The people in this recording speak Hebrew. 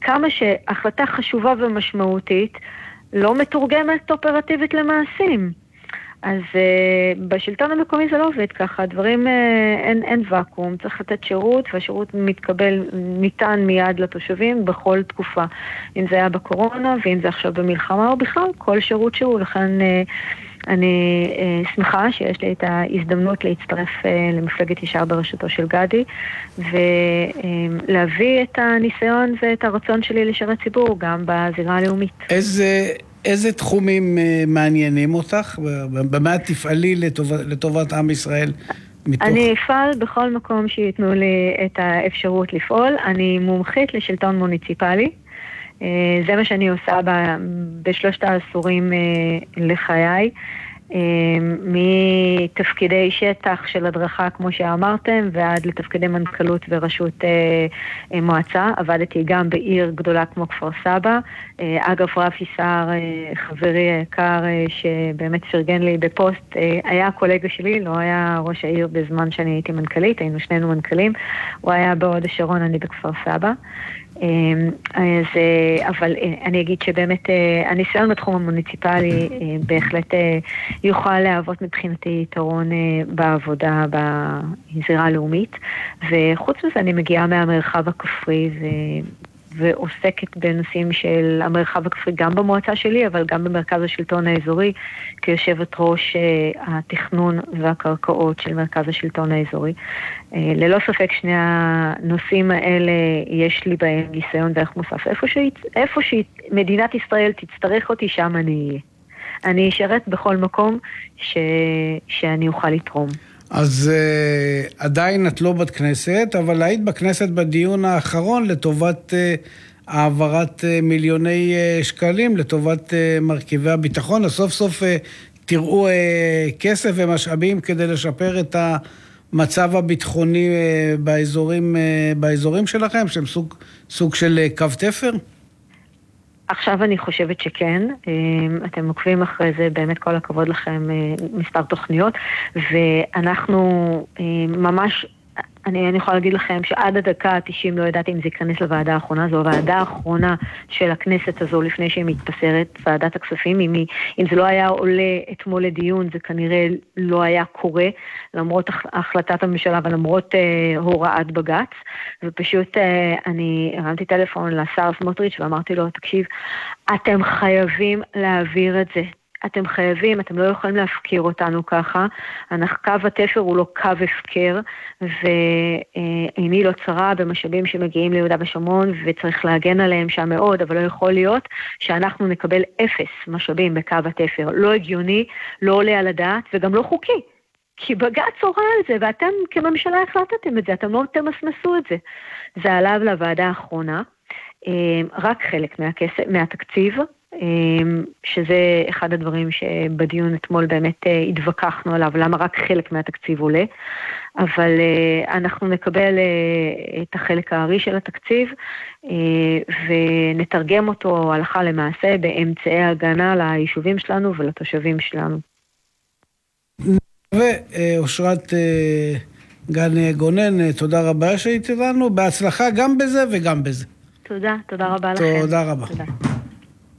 כמה שהחלטה חשובה ומשמעותית לא מתורגמת אופרטיבית למעשים. אז בשלטון המקומי זה לא עובד ככה, הדברים אין ואקום, צריך לתת שירות, והשירות ניתן מיד לתושבים בכל תקופה. אם זה היה בקורונה, ואם זה עכשיו במלחמה, או בכלל כל שירות שהוא, לכן אני שמחה שיש לי את ההזדמנות להצטרף למפלגת ישר בראשותו של גדי, ולהביא את הניסיון ואת הרצון שלי לשרת ציבור גם בזירה הלאומית. איזה תחומים מעניינים אותך? במה תפעלי לטובת עם ישראל? אני אפעל בכל מקום שיתנו לי את האפשרות לפעול. אני מומחית לשלטון מוניציפלי. זה מה שאני עושה בשלושת העשורים לחיי. מתפקידי שטח של הדרכה כמו שאמרתם ועד לתפקידי מנכ"לות וראשות מועצה. עבדתי גם בעיר גדולה כמו כפר סבא. אגב רפי סער, חברי היקר שבאמת פרגן לי בפוסט, היה קולגה שלי, לא היה ראש העיר בזמן שאני הייתי מנכ"לית, היינו שנינו מנכ"לים. הוא היה בהוד השרון, אני בכפר סבא. אבל אני אגיד שבאמת הניסיון בתחום המוניציפלי בהחלט יוכל להוות מבחינתי יתרון בעבודה בזירה הלאומית, וחוץ מזה אני מגיעה מהמרחב הכפרי ועוסקת בנושאים של המרחב הכפרי גם במועצה שלי, אבל גם במרכז השלטון האזורי, כיושבת ראש התכנון והקרקעות של מרכז השלטון האזורי. ללא ספק שני הנושאים האלה יש לי בהם ניסיון דרך מוסף. איפה שמדינת ישראל תצטרך אותי, שם אני אהיה. אני אשרת בכל מקום שאני אוכל לתרום. אז עדיין את לא בת כנסת, אבל היית בכנסת בדיון האחרון לטובת העברת מיליוני שקלים לטובת מרכיבי הביטחון. אז סוף סוף תראו כסף ומשאבים כדי לשפר את המצב הביטחוני באזורים שלכם, שהם סוג של קו תפר? עכשיו אני חושבת שכן, אתם עוקבים אחרי זה, באמת כל הכבוד לכם, מספר תוכניות, ואנחנו ממש, אני יכולה להגיד לכם שעד הדקה ה-90 לא ידעתי אם זה ייכנס לוועדה האחרונה, זו הוועדה האחרונה של הכנסת הזו לפני שהיא מתפסרת, ועדת הכספים. אם זה לא היה עולה אתמול לדיון, זה כנראה לא היה קורה, למרות החלטת הממשלה ולמרות הוראת בג"ץ, ופשוט אני הרמתי טלפון לשר סמוטריץ' ואמרתי לו, תקשיב, אתם חייבים להעביר את זה. אתם חייבים, אתם לא יכולים להפקיר אותנו ככה, קו התפר הוא לא קו הפקר, ועיני לא צרה במשאבים שמגיעים ליהודה ושומרון, וצריך להגן עליהם שם מאוד, אבל לא יכול להיות שאנחנו נקבל 0 משאבים בקו התפר. לא הגיוני, לא עולה על הדעת, וגם לא חוקי. כי בג"ץ הורה על זה, ואתם כממשלה החלטתם את זה, אתם לא תמסמסו את זה. זה עליו לוועדה האחרונה, רק חלק מהתקציב, שזה אחד הדברים שבדיון אתמול באמת התווכחנו עליו, למה רק חלק מהתקציב עולה, אבל אנחנו נקבל את החלק הארי של התקציב, ונתרגם אותו הלכה למעשה באמצעי הגנה ליישובים שלנו ולתושבים שלנו. ואושרת גן גונן, תודה רבה שהיית לנו, בהצלחה גם בזה וגם בזה. תודה רבה לכם. תודה רבה. תודה.